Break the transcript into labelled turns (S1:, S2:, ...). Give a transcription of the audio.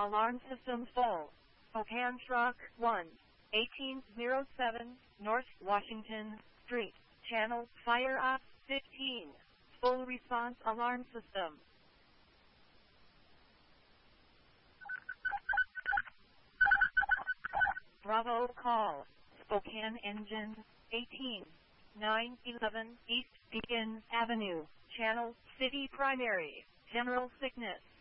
S1: Alarm system full. Spokane Truck 1, 1807 North Washington Street. Channel fire up 15. Full response alarm system. Bravo call. Spokane engine 18 911 East Beacon Avenue. Channel City Primary. General sickness.